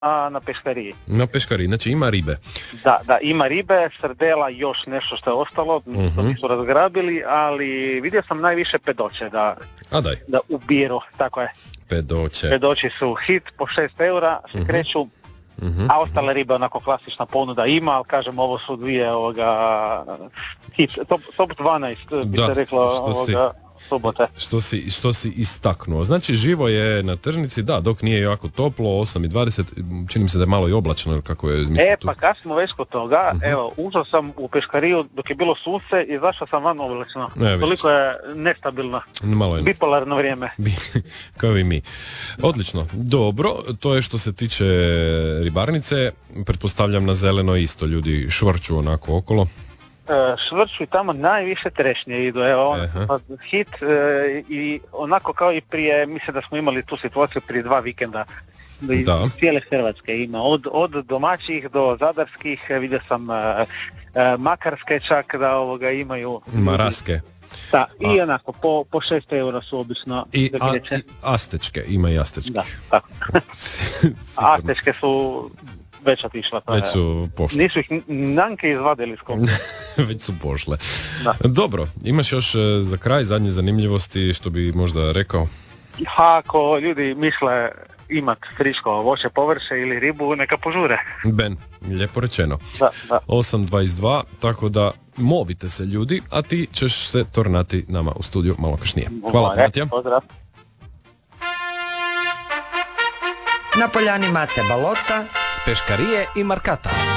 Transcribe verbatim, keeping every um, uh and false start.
a na peškariji. Na peškariji, znači ima ribe. Da, da, ima ribe, srdela, još nešto što je ostalo, uh-huh. to nisu razgrabili, ali vidio sam najviše pedoće da, a daj. da ubiru, tako je. Pedoće. Pedoći su hit po šest eura, se uh-huh. kreću, uh-huh. a ostale ribe onako klasična ponuda ima, ali kažem ovo su dvije ovoga hit, top, top dvanaest bi da, se reklo ovoga subote. Što si, što si istaknuo. Znači živo je na tržnici, da, dok nije jako toplo, osam i dvadeset, čini mi se da je malo i oblačno kako je izmislio. E pa kad smo već kod toga, uh-huh. evo, ušao sam u peškariju dok je bilo sunce i izašao sam van oblačno. E, toliko je nestabilno, malo je bipolarno vrijeme. Kao i mi. Odlično, dobro, to je što se tiče ribarnice, pretpostavljam na zeleno isto, ljudi švrču onako okolo. Švrću i tamo najviše trešnje idu, evo, uh-huh. hit e, i onako kao i prije, mislim da smo imali tu situaciju prije dva vikenda, da iz cijele Hrvatske ima, od, od domaćih do zadarskih, vidio sam e, e, makarske čak da ovoga imaju. Maraske. Da, i a. onako, po, po šest eura su obično. I, a, i astečke, ima i astečke. Da, tako. Astečke su već otišla. Već su pošle. Nisu ih nanke izvadili skoro. Već su pošle. Da. Dobro, imaš još za kraj zadnje zanimljivosti što bi možda rekao? Ako ljudi misle imat friško voće, povrće ili ribu, neka požure. Ben, lijepo rečeno. Da, da. osam dvadeset dva, tako da movite se ljudi, a ti ćeš se tornati nama u studiju malo kašnije. Hvala, Matija. Pozdrav. Na poljani Mate Balota s peškarije i Markata.